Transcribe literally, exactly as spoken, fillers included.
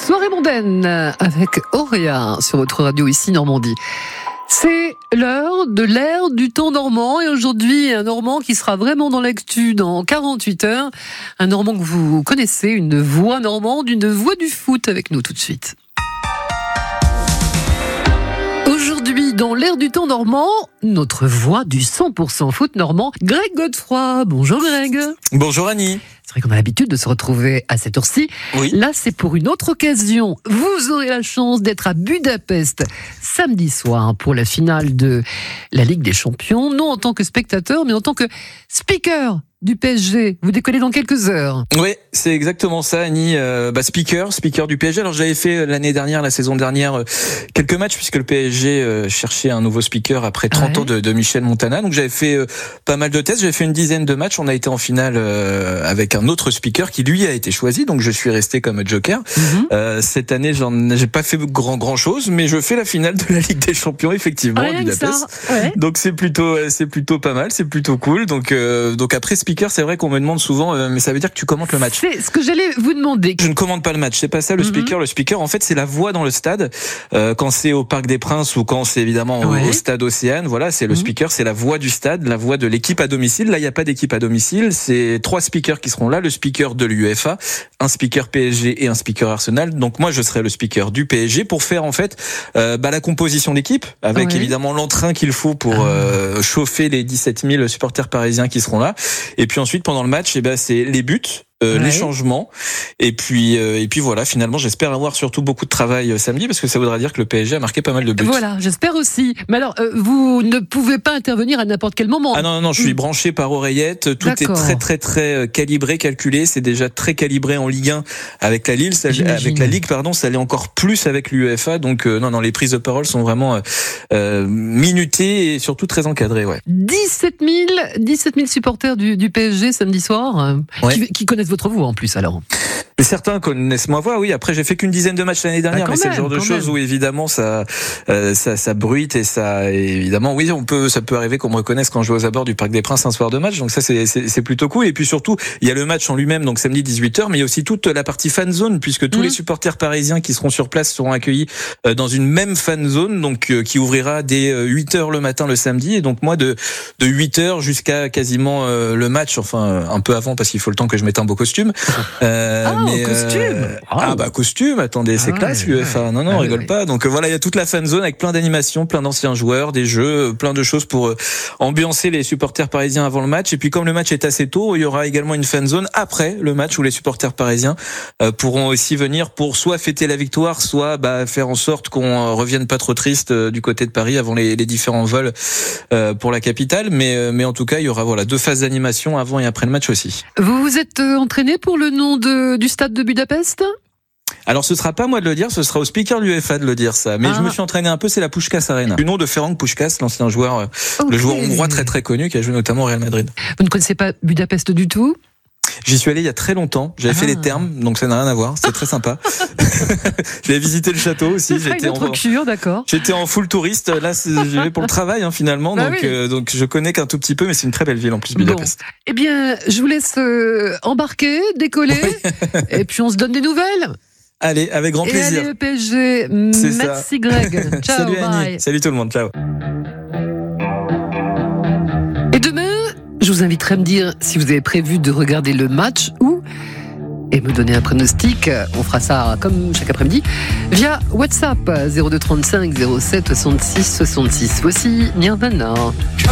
Soirée mondaine avec Auréa sur votre radio ici Normandie. C'est l'heure de l'ère du temps normand et aujourd'hui un Normand qui sera vraiment dans l'actu dans quarante-huit heures. Un Normand que vous connaissez, une voix normande, une voix du foot avec nous tout de suite. Aujourd'hui, dans l'ère du temps normand, notre voix du cent pour cent foot normand, Greg Godefroy. Bonjour Greg. Bonjour Annie. C'est vrai qu'on a l'habitude de se retrouver à cette heure-ci. Oui. Là, c'est pour une autre occasion. Vous aurez la chance d'être à Budapest samedi soir pour la finale de la Ligue des Champions. Non en tant que spectateur, mais en tant que speaker du P S G. Vous décollez dans quelques heures. Oui, c'est exactement ça, Annie. Euh, bah, speaker, speaker du P S G. Alors j'avais fait l'année dernière, la saison dernière, euh, quelques matchs puisque le P S G euh, cherchait un nouveau speaker après trente ouais. ans de, de Michel Montana. Donc j'avais fait euh, pas mal de tests. J'avais fait une dizaine de matchs. On a été en finale euh, avec un autre speaker qui lui a été choisi. Donc je suis resté comme joker. Mm-hmm. Euh, cette année, j'en j'ai pas fait grand grand chose, mais je fais la finale de la Ligue des Champions effectivement Rien à Budapest. Ouais. Donc c'est plutôt c'est plutôt pas mal, c'est plutôt cool. Donc euh, donc après speaker, c'est vrai qu'on me demande souvent, euh, mais ça veut dire que tu commentes le match. C'est ce que j'allais vous demander. Je ne commande pas le match, c'est pas ça le speaker. Mm-hmm. Le speaker, en fait, c'est la voix dans le stade. Euh, quand c'est au Parc des Princes ou quand c'est évidemment ouais. au, au stade Océane, voilà, c'est le mm-hmm. speaker, c'est la voix du stade, la voix de l'équipe à domicile. Là, il n'y a pas d'équipe à domicile, c'est trois speakers qui seront là, le speaker de l'UEFA, un speaker P S G et un speaker Arsenal. Donc moi, je serai le speaker du P S G pour faire en fait euh, bah, la composition d'équipe, avec ouais. évidemment l'entrain qu'il faut pour ah. euh, chauffer les dix-sept mille supporters parisiens qui seront là. Et puis ensuite, pendant le match, eh ben, c'est les buts. Euh, ouais. les changements et puis euh, et puis voilà, finalement j'espère avoir surtout beaucoup de travail euh, samedi parce que ça voudra dire que le P S G a marqué pas mal de buts. Voilà, j'espère aussi. Mais alors euh, vous ne pouvez pas intervenir à n'importe quel moment. Ah non non, non je suis mmh. branché par oreillette, tout D'accord. est très très très calibré, calculé, c'est déjà très calibré en Ligue un avec la Lille, ça, avec la Ligue pardon, ça l'est encore plus avec l'UEFA, donc euh, non non, les prises de parole sont vraiment euh, minutées et surtout très encadrées, ouais. dix-sept mille supporters du, du P S G samedi soir euh, ouais. qui, qui connaissent votre voix en plus alors. Mais certains connaissent ma voix, oui. Après, j'ai fait qu'une dizaine de matchs l'année dernière, bah mais même, c'est le genre de choses même. Où évidemment ça, euh, ça, ça bruite et ça, et évidemment, oui, on peut, ça peut arriver qu'on me reconnaisse quand je vais aux abords du Parc des Princes un soir de match. Donc ça, c'est, c'est, c'est plutôt cool. Et puis surtout, il y a le match en lui-même, donc samedi dix-huit heures, mais il y a aussi toute la partie fan zone, puisque tous mmh. les supporters parisiens qui seront sur place seront accueillis dans une même fan zone, donc euh, qui ouvrira dès huit heures le matin le samedi. Et donc moi, de de huit heures jusqu'à quasiment euh, le match, enfin un peu avant parce qu'il faut le temps que je mette un beau costume. Euh, ah, mais, costume. Euh, oh. Ah bah costume, attendez, c'est ah, classe ouais, l'UEFA. Ouais. Non non, ah, on rigole ouais. pas. Donc euh, voilà, il y a toute la fan zone avec plein d'animations, plein d'anciens joueurs, des jeux, plein de choses pour euh, ambiancer les supporters parisiens avant le match. Et puis comme le match est assez tôt, il y aura également une fan zone après le match où les supporters parisiens euh, pourront aussi venir pour soit fêter la victoire, soit bah, faire en sorte qu'on euh, revienne pas trop triste euh, du côté de Paris avant les, les différents vols euh, pour la capitale. Mais euh, mais en tout cas, il y aura voilà deux phases d'animation avant et après le match aussi. Vous vous êtes euh, entraîné pour le nom de du stade de Budapest ? Alors ce sera pas moi de le dire, ce sera au speaker de l'UEFA de le dire ça. Mais ah. je me suis entraîné un peu, c'est la Puskás Arena. Du nom de Ferenc Puskás, l'ancien joueur, okay. le joueur hongrois très très connu qui a joué notamment au Real Madrid. Vous ne connaissez pas Budapest du tout ? J'y suis allé il y a très longtemps. J'avais ah. fait les thermes, donc ça n'a rien à voir. C'était très sympa. J'avais visité le château aussi. J'étais en cure, d'accord. J'étais en full touriste. Là, j'y vais pour le travail hein, finalement. Bah donc, oui. euh, donc je connais qu'un tout petit peu, mais c'est une très belle ville en plus, Budapest. Bon. Eh bien, je vous laisse euh, embarquer, décoller, oui. et puis on se donne des nouvelles. Allez, avec grand plaisir. Et allez, le P S G. C'est Merci ça. Greg. Ciao, Salut bye. Annie. Salut tout le monde. Ciao. Et demain, je vous inviterai à me dire si vous avez prévu de regarder le match ou et me donner un pronostic. On fera ça comme chaque après-midi via WhatsApp zéro deux trente-cinq zéro sept soixante-six soixante-six. Voici Nirvana.